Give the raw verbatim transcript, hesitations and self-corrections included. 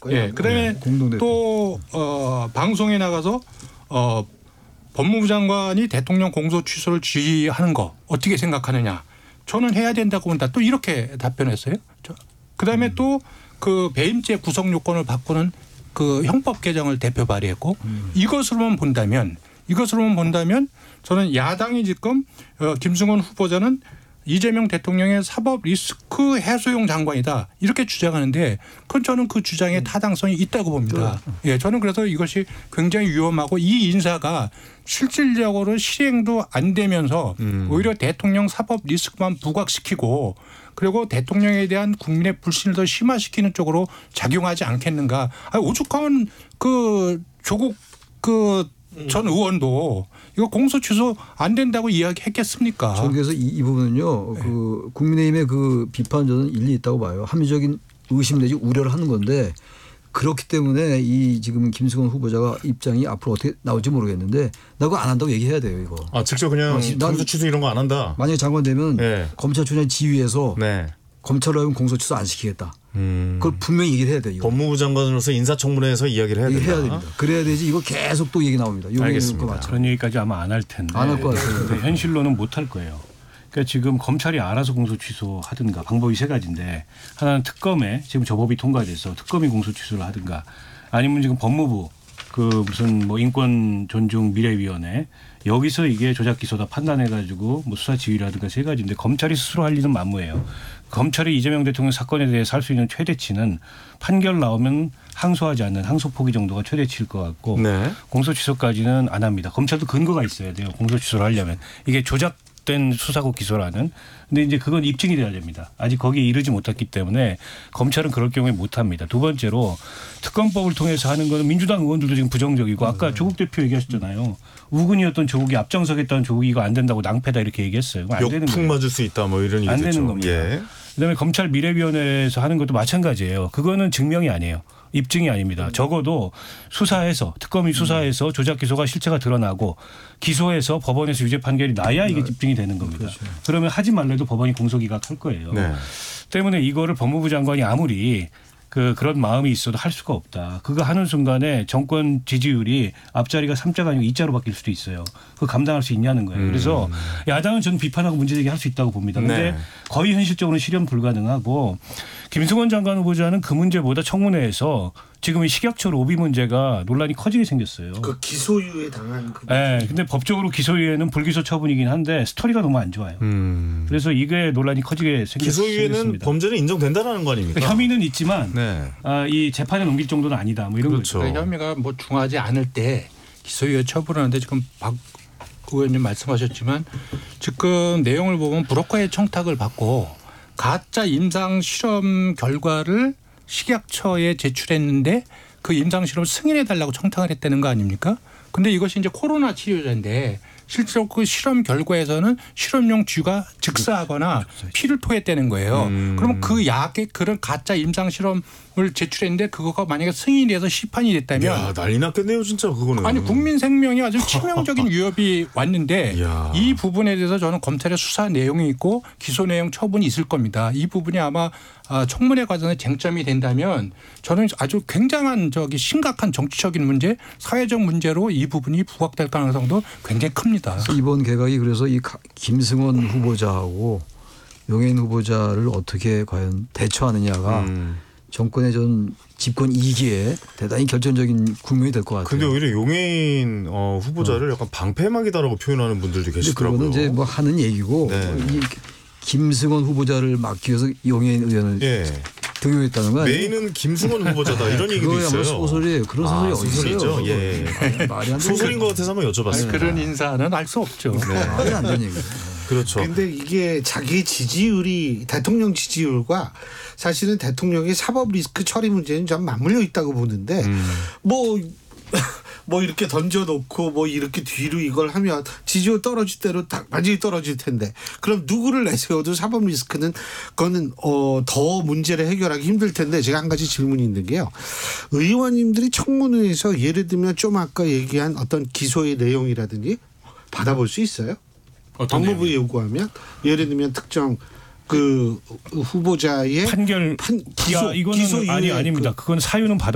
거예요. 예, 그다음에 네. 또 어, 방송에 나가서 어, 법무부 장관이 대통령 공소 취소를 지휘하는 거 어떻게 생각하느냐. 저는 해야 된다고 본다. 또 이렇게 답변했어요. 그다음에 음. 또 그 배임죄 구성 요건을 바꾸는 그 형법 개정을 대표 발의했고 음. 이것으로만 본다면 이것으로만 본다면 저는 야당이 지금 어, 김승원 후보자는 이재명 대통령의 사법 리스크 해소용 장관이다 이렇게 주장하는데 그건 저는 그 주장에 타당성이 있다고 봅니다. 예, 저는 그래서 이것이 굉장히 위험하고 이 인사가 실질적으로 실행도 안 되면서 음. 오히려 대통령 사법 리스크만 부각시키고 그리고 대통령에 대한 국민의 불신을 더 심화시키는 쪽으로 작용하지 않겠는가. 아니, 오죽하면 그 조국 그 전 의원도 이거 공소 취소 안 된다고 이야기했겠습니까? 저는 그래서 이, 이 부분은요. 네. 그 국민의힘의 그 비판 저는 일리 있다고 봐요. 합리적인 의심 내지 우려를 하는 건데 그렇기 때문에 이 지금 김승원 후보자가 입장이 앞으로 어떻게 나올지 모르겠는데 나 그거 안 한다고 얘기해야 돼요. 이거. 아 직접 그냥 공소 취소 이런 거 안 한다. 만약에 장관 되면 네. 검찰총장 지휘해서 네. 검찰로 하면 공소 취소 안 시키겠다. 음. 그걸 분명히 얘기를 해야 돼요. 이거. 법무부 장관으로서 인사청문회에서 이야기를 해야 된다. 해야 됩니다. 그래야 되지. 이거 계속 또 얘기 나옵니다. 알겠습니다. 그런 얘기까지 아마 안 할 텐데. 안 할 것 같아요. 현실로는 못 할 거예요. 그러니까 지금 검찰이 알아서 공소 취소하든가 방법이 세 가지인데 하나는 특검에 지금 저 법이 통과돼서 특검이 공소 취소를 하든가 아니면 지금 법무부 그 무슨 뭐 인권 존중 미래위원회 여기서 이게 조작 기소다 판단해가지고 뭐 수사 지휘를 하든가 세 가지인데 검찰이 스스로 할 일은 만무해요. 검찰이 이재명 대통령 사건에 대해서 할 수 있는 최대치는 판결 나오면 항소하지 않는 항소 포기 정도가 최대치일 것 같고 네. 공소 취소까지는 안 합니다. 검찰도 근거가 있어야 돼요. 공소 취소를 하려면 이게 조작된 수사고 기소라는. 근데 이제 그건 입증이 돼야 됩니다. 아직 거기에 이르지 못했기 때문에 검찰은 그럴 경우에 못 합니다. 두 번째로 특검법을 통해서 하는 거는 민주당 의원들도 지금 부정적이고 아까 조국 대표 얘기하셨잖아요. 우군이었던 조국이 앞장서겠다는 조국이 이거 안 된다고 낭패다 이렇게 얘기했어요. 안 되는 거예요. 욕풍 맞을 수 있다 뭐 이런 얘기죠. 안 되는 겁니다. 예. 그다음에 검찰 미래위원회에서 하는 것도 마찬가지예요. 그거는 증명이 아니에요. 입증이 아닙니다. 적어도 수사해서 특검이 수사해서 조작 기소가 실체가 드러나고 기소해서 법원에서 유죄 판결이 나야 이게 입증이 되는 겁니다. 그렇죠. 그러면 하지 말래도 법원이 공소기각할 거예요. 네. 때문에 이거를 법무부 장관이 아무리 그 그런 마음이 있어도 할 수가 없다. 그거 하는 순간에 정권 지지율이 앞자리가 삼자가 아니고 이자로 바뀔 수도 있어요. 그거 감당할 수 있냐는 거예요. 그래서 야당은 저는 비판하고 문제제기 할 수 있다고 봅니다. 그런데 네. 거의 현실적으로는 실현 불가능하고 김승원 장관 후보자는 그 문제보다 청문회에서 지금 이 식약처 로비 문제가 논란이 커지게 생겼어요. 그 기소유예 당한 그 네, 근데 법적으로 기소유예는 불기소 처분이긴 한데 스토리가 너무 안 좋아요. 음. 그래서 이게 논란이 커지게 생겼습니다. 기소유예는 범죄는 인정된다는 거 아닙니까? 그러니까 혐의는 있지만 네. 아, 이 재판에 넘길 정도는 아니다. 뭐 이런 그렇죠. 거죠. 혐의가 뭐 중하지 않을 때 기소유예 처분하는데 지금 박 의원님 말씀하셨지만 지금 내용을 보면 브로커의 청탁을 받고 가짜 임상 실험 결과를 식약처에 제출했는데 그 임상 실험을 승인해 달라고 청탁을 했다는 거 아닙니까? 근데 이것이 이제 코로나 치료제인데 실제로 그 실험 결과에서는 실험용 쥐가 즉사하거나 피를 토했다는 거예요. 음. 그러면 그 약에 그런 가짜 임상 실험을 제출했는데 그거가 만약에 승인이 돼서 시판이 됐다면 야, 난리 났겠네요 진짜 그거는. 아니 국민 생명이 아주 치명적인 위협이 왔는데 야. 이 부분에 대해서 저는 검찰의 수사 내용이 있고 기소 내용 처분이 있을 겁니다. 이 부분이 아마 청문회 과정에 쟁점이 된다면 저는 아주 굉장한 저기 심각한 정치적인 문제, 사회적 문제로 이 부분이 부각될 가능성도 굉장히 큽니다. 이번 개각이 그래서 이 김승원 후보자하고 용해인 후보자를 어떻게 과연 대처하느냐가 음. 정권의 전 집권 이 기에 대단히 결정적인 국면이 될 것 같아요. 근데 오히려 용해인 어, 후보자를 어. 약간 방패막이다라고 표현하는 분들도 계시더라고요. 그거는 이제 뭐 하는 얘기고 네. 이 김승원 후보자를 막기 위해서 용해인 의원을 예. 등용했다는 거 아니에요? 메인은 김승원 후보자다 이런 얘기도 있어요. 소설이에요. 그런 소설이 아, 어디 있어요? 예. 말이 안 소설인 것 같아서 한번 여쭤봤습니다. 아니, 그런 인사는 알 수 없죠. 네. 말이 안 되는 얘기죠. 그렇죠. 그런데 이게 자기 지지율이 대통령 지지율과 사실은 대통령의 사법 리스크 처리 문제는 좀 맞물려 있다고 보는데 음. 뭐. 뭐 이렇게 던져놓고 뭐 이렇게 뒤로 이걸 하면 지지율 떨어질 대로 딱 완전히 떨어질 텐데 그럼 누구를 내세워도 사법 리스크는 그거는 어 더 문제를 해결하기 힘들 텐데 제가 한 가지 질문이 있는 게요. 의원님들이 청문회에서 예를 들면 좀 아까 얘기한 어떤 기소의 내용이라든지 받아볼 수 있어요? 법무부에 요구하면 예를 들면 특정 그 후보자의 판결 판, 기소, 야, 이거는 기소 아니 아닙니다. 그 그건 사유는 받아.